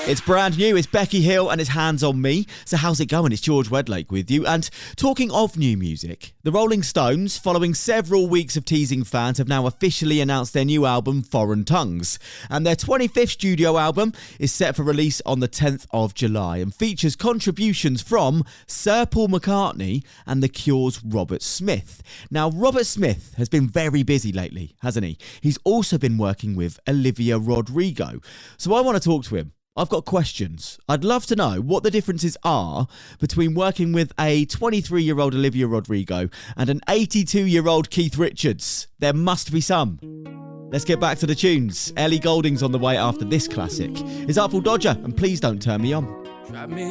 It's brand new, it's Becky Hill and it's Hands on Me. So how's it going? It's George Wedlake with you. And talking of new music, the Rolling Stones, following several weeks of teasing fans, have now officially announced their new album, Foreign Tongues. And their 25th studio album is set for release on the 10th of July and features contributions from Sir Paul McCartney and The Cure's Robert Smith. Now, Robert Smith has been very busy lately, hasn't he? He's also been working with Olivia Rodrigo. So I want to talk to him. I've got questions. I'd love to know what the differences are between working with a 23-year-old Olivia Rodrigo and an 82-year-old Keith Richards. There must be some. Let's get back to the tunes. Ellie Goulding's on the way after this classic. It's Artful Dodger, and please don't turn me on. Drive me